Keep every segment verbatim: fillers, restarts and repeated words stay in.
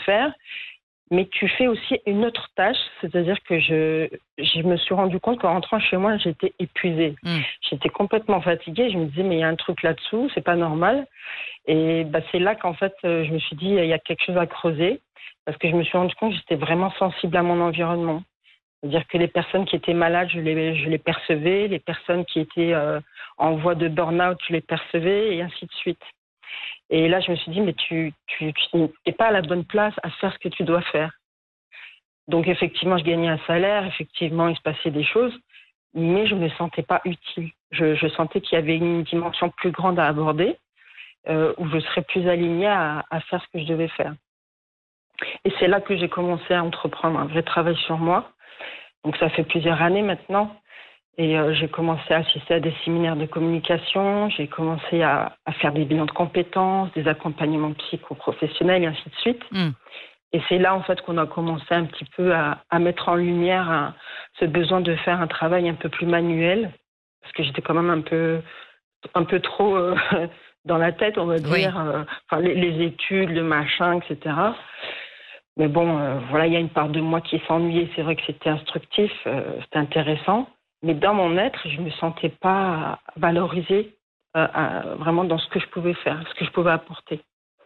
faire, mais tu fais aussi une autre tâche, c'est-à-dire que je, je me suis rendu compte qu'en rentrant chez moi, j'étais épuisée. Mmh. J'étais complètement fatiguée, je me disais, mais il y a un truc là-dessous, c'est pas normal. Et bah, c'est là qu'en fait, euh, je me suis dit, il y a quelque chose à creuser, parce que je me suis rendu compte que j'étais vraiment sensible à mon environnement. C'est-à-dire que les personnes qui étaient malades, je les, je les percevais, les personnes qui étaient euh, en voie de burn-out, je les percevais, et ainsi de suite. Et là, je me suis dit, mais tu tu, tu n'es pas à la bonne place à faire ce que tu dois faire. Donc, effectivement, je gagnais un salaire, effectivement, il se passait des choses, mais je ne me sentais pas utile. Je, je sentais qu'il y avait une dimension plus grande à aborder, euh, où je serais plus alignée à, à faire ce que je devais faire. Et c'est là que j'ai commencé à entreprendre un vrai travail sur moi. Donc, ça fait plusieurs années maintenant. Et euh, j'ai commencé à assister à des séminaires de communication, j'ai commencé à, à faire des bilans de compétences, des accompagnements psycho-professionnels et ainsi de suite. Mmh. Et c'est là, en fait, qu'on a commencé un petit peu à, à mettre en lumière un, ce besoin de faire un travail un peu plus manuel, parce que j'étais quand même un peu, un peu trop euh, dans la tête, on va Oui. dire, euh, enfin, les, les études, le machin, et cetera. Mais bon, euh, voilà, il y a une part de moi qui s'ennuyait. C'est vrai que c'était instructif, euh, c'était intéressant. Mais dans mon être, je ne me sentais pas valorisée euh, euh, vraiment dans ce que je pouvais faire, ce que je pouvais apporter.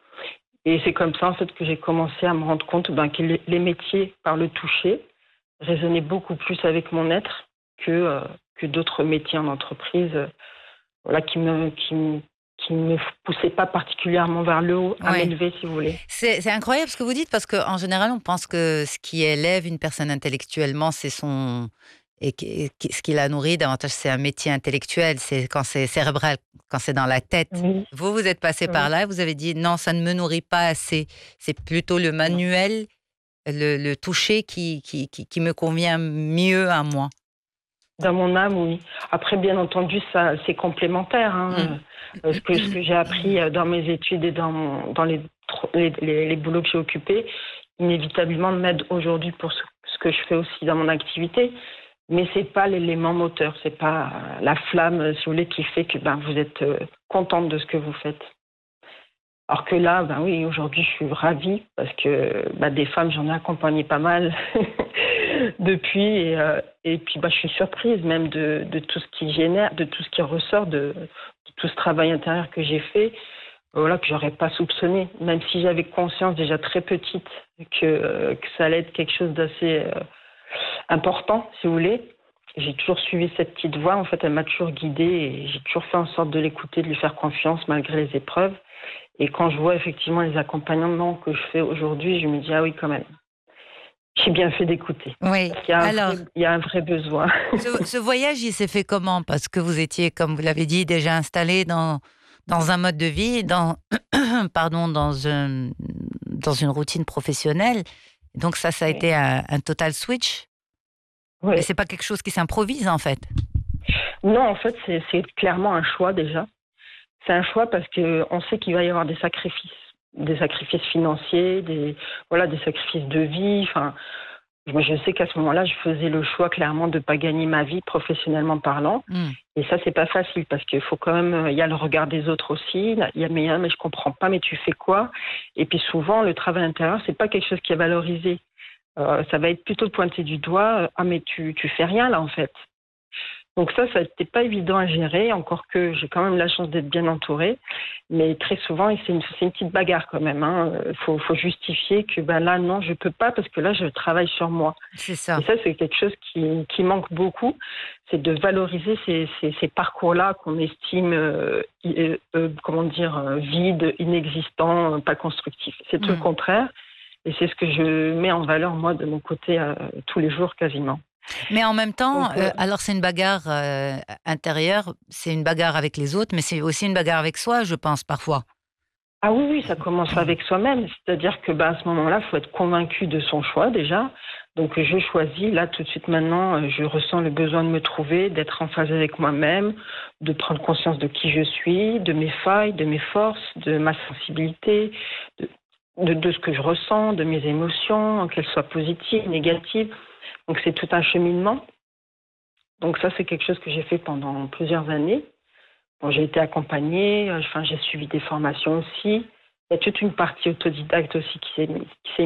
Et c'est comme ça, en fait, que j'ai commencé à me rendre compte ben, que les, les métiers par le toucher résonnaient beaucoup plus avec mon être que, euh, que d'autres métiers en entreprise euh, voilà, qui me, qui, me- qui ne me poussaient pas particulièrement vers le haut, à Ouais. m'élever, si vous voulez. C'est c'est incroyable ce que vous dites parce qu'en général, on pense que ce qui élève une personne intellectuellement, c'est son et qui qui ce qui la nourrit davantage, c'est un métier intellectuel, c'est quand c'est cérébral, quand c'est dans la tête. Oui, Vous, vous êtes passé par oui. là et vous avez dit: «Non, ça ne me nourrit pas assez. C'est plutôt le Non. manuel, le le toucher qui qui qui qui me convient mieux à moi». Dans mon âme, oui. Après, bien entendu, ça, c'est complémentaire. Mmh. Hein. Euh, Ce que, ce que j'ai appris euh, dans mes études et dans, mon, dans les, tro- les, les, les boulots que j'ai occupés, inévitablement m'aide aujourd'hui pour ce, ce que je fais aussi dans mon activité. Mais c'est pas l'élément moteur, c'est pas euh, la flamme, euh, si vous voulez, qui fait que ben, vous êtes euh, contente de ce que vous faites. Alors que là, ben oui, aujourd'hui, je suis ravie parce que ben, des femmes, j'en ai accompagné pas mal depuis. Et, euh, et puis, ben, je suis surprise même de, de tout ce qui génère, de tout ce qui ressort de, de tout ce travail intérieur que j'ai fait, voilà, que j'aurais pas soupçonné. Même si j'avais conscience déjà très petite que, euh, que ça allait être quelque chose d'assez euh, important, si vous voulez. J'ai toujours suivi cette petite voix. En fait, elle m'a toujours guidée et j'ai toujours fait en sorte de l'écouter, de lui faire confiance malgré les épreuves. Et quand je vois effectivement les accompagnements que je fais aujourd'hui, je me dis, ah oui, quand même, j'ai bien fait d'écouter. Oui. Parce qu'il y a un Alors, vrai, il y a un vrai besoin. ce ce voyage, il s'est fait comment? Parce que vous étiez, comme vous l'avez dit, déjà installé dans dans un mode de vie, dans pardon, dans un dans une routine professionnelle. Donc ça, ça a Oui. été un un total switch? Mais Oui. c'est pas quelque chose qui s'improvise, en fait? Non, en fait, c'est c'est clairement un choix déjà. C'est un choix parce qu'on sait qu'il va y avoir des sacrifices. Des sacrifices financiers, des, voilà, des sacrifices de vie. Enfin, moi, je sais qu'à ce moment-là, je faisais le choix clairement de ne pas gagner ma vie professionnellement parlant. Mmh. Et ça, c'est pas facile parce qu'il faut quand même, il y a le regard des autres aussi. Il y a mais, hein, mais je comprends pas, mais tu fais quoi? Et puis souvent, le travail intérieur, c'est pas quelque chose qui est valorisé. Euh, ça va être plutôt pointé du doigt. euh, Ah, mais tu, tu fais rien là en fait. Donc ça, ça n'était pas évident à gérer, encore que j'ai quand même la chance d'être bien entourée. Mais très souvent, c'est une, c'est une petite bagarre quand même. Il hein. faut, faut justifier que ben là, non, je peux pas parce que là, je travaille sur moi. C'est Et ça. ça, c'est quelque chose qui, qui manque beaucoup, c'est de valoriser ces, ces, ces parcours-là qu'on estime, euh, euh, euh, comment dire, euh, vides, inexistants, euh, pas constructifs. C'est tout le Mmh. contraire. Et c'est ce que je mets en valeur, moi, de mon côté, euh, tous les jours quasiment. Mais en même temps, Donc, heu, euh, alors c'est une bagarre, heu, intérieure, c'est une bagarre avec les autres, mais c'est aussi une bagarre avec soi, je pense, parfois. ah oui, oui, ça commence avec soi-même. C'est-à-dire que bah, à ce moment-là, il faut être convaincu de son choix déjà. Donc je choisis, là tout de suite maintenant, euh, je ressens le besoin de me trouver, d'être en phase avec moi-même, de prendre conscience de qui je suis, de mes failles, de mes forces, de ma sensibilité, de, de, de ce que je ressens, de mes émotions, qu'elles soient positives, négatives. Donc c'est tout un cheminement. Donc ça, c'est quelque chose que j'ai fait pendant plusieurs années. Bon, j'ai été accompagnée, euh, enfin, j'ai suivi des formations aussi. Il y a toute une partie autodidacte aussi qui s'est, qui s'est